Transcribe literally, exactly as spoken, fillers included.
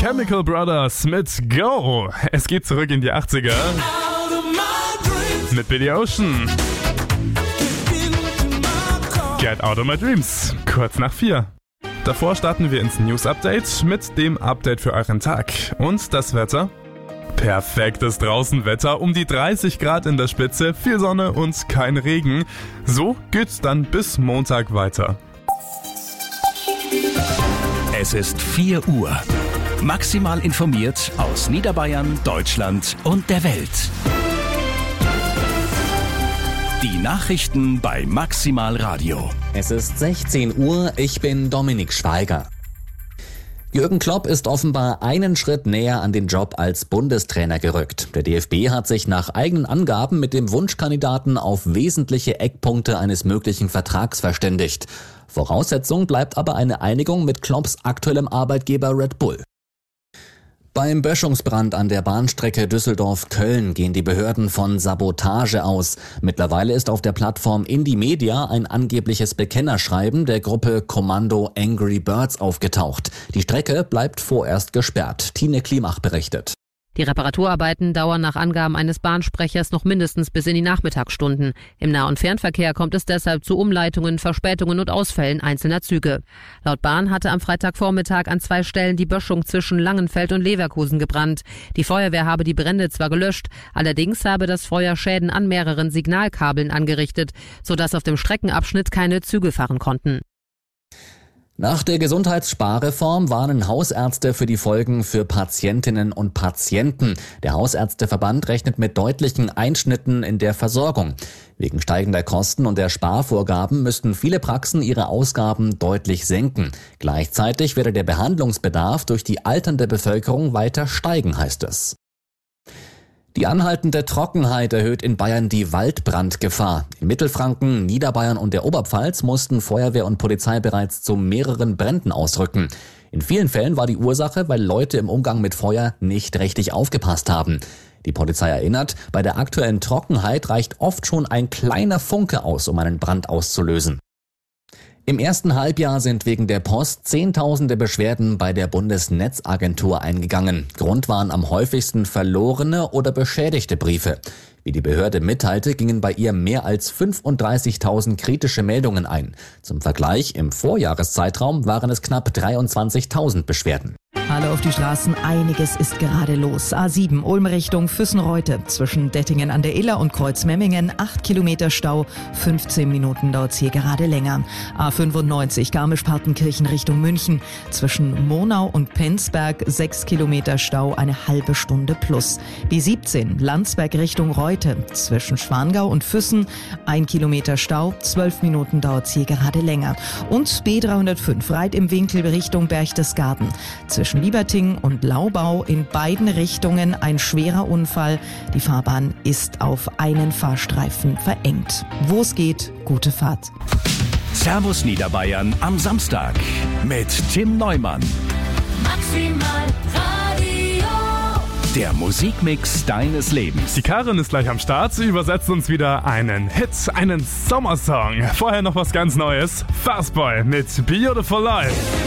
Chemical Brothers mit Go. Es geht zurück in die achtziger mit Billy Ocean. Get Out of My Dreams, kurz nach vier. Davor starten wir ins News-Update mit dem Update für euren Tag. Und das Wetter? Perfektes Draußenwetter, um die dreißig Grad in der Spitze, viel Sonne und kein Regen. So geht's dann bis Montag weiter. Es ist vier Uhr. Maximal informiert aus Niederbayern, Deutschland und der Welt. Die Nachrichten bei Maximal Radio. Es ist sechzehn Uhr, ich bin Dominik Schweiger. Jürgen Klopp ist offenbar einen Schritt näher an den Job als Bundestrainer gerückt. Der D F B hat sich nach eigenen Angaben mit dem Wunschkandidaten auf wesentliche Eckpunkte eines möglichen Vertrags verständigt. Voraussetzung bleibt aber eine Einigung mit Klopps aktuellem Arbeitgeber Red Bull. Beim Böschungsbrand an der Bahnstrecke Düsseldorf-Köln gehen die Behörden von Sabotage aus. Mittlerweile ist auf der Plattform Indymedia ein angebliches Bekennerschreiben der Gruppe Kommando Angry Birds aufgetaucht. Die Strecke bleibt vorerst gesperrt. Tine Klimach berichtet. Die Reparaturarbeiten dauern nach Angaben eines Bahnsprechers noch mindestens bis in die Nachmittagsstunden. Im Nah- und Fernverkehr kommt es deshalb zu Umleitungen, Verspätungen und Ausfällen einzelner Züge. Laut Bahn hatte am Freitagvormittag an zwei Stellen die Böschung zwischen Langenfeld und Leverkusen gebrannt. Die Feuerwehr habe die Brände zwar gelöscht, allerdings habe das Feuer Schäden an mehreren Signalkabeln angerichtet, sodass auf dem Streckenabschnitt keine Züge fahren konnten. Nach der Gesundheitssparreform warnen Hausärzte für die Folgen für Patientinnen und Patienten. Der Hausärzteverband rechnet mit deutlichen Einschnitten in der Versorgung. Wegen steigender Kosten und der Sparvorgaben müssten viele Praxen ihre Ausgaben deutlich senken. Gleichzeitig werde der Behandlungsbedarf durch die alternde Bevölkerung weiter steigen, heißt es. Die anhaltende Trockenheit erhöht in Bayern die Waldbrandgefahr. In Mittelfranken, Niederbayern und der Oberpfalz mussten Feuerwehr und Polizei bereits zu mehreren Bränden ausrücken. In vielen Fällen war die Ursache, weil Leute im Umgang mit Feuer nicht richtig aufgepasst haben. Die Polizei erinnert, bei der aktuellen Trockenheit reicht oft schon ein kleiner Funke aus, um einen Brand auszulösen. Im ersten Halbjahr sind wegen der Post Zehntausende Beschwerden bei der Bundesnetzagentur eingegangen. Grund waren am häufigsten verlorene oder beschädigte Briefe. Wie die Behörde mitteilte, gingen bei ihr mehr als fünfunddreißigtausend kritische Meldungen ein. Zum Vergleich, im Vorjahreszeitraum waren es knapp dreiundzwanzigtausend Beschwerden. Alle auf die Straßen, einiges ist gerade los. A sieben, Ulm Richtung Füssen-Reute. Zwischen Dettingen an der Iller und Kreuzmemmingen acht Kilometer Stau. fünfzehn Minuten dauert's hier gerade länger. A fünfundneunzig, Garmisch-Partenkirchen Richtung München. Zwischen Monau und Penzberg sechs Kilometer Stau, eine halbe Stunde plus. B siebzehn, Landsberg Richtung Reute. Zwischen Schwangau und Füssen ein Kilometer Stau. zwölf Minuten dauert's hier gerade länger. Und B dreihundertfünf, Reit im Winkel Richtung Berchtesgaden. Zwischen Lieberting und Laubau in beiden Richtungen ein schwerer Unfall. Die Fahrbahn ist auf einen Fahrstreifen verengt. Wo es geht, gute Fahrt. Servus Niederbayern am Samstag mit Tim Neumann. Maximal Radio. Der Musikmix deines Lebens. Die Karin ist gleich am Start. Sie übersetzt uns wieder einen Hit, einen Sommersong. Vorher noch was ganz Neues. Fastboy mit Beautiful Life.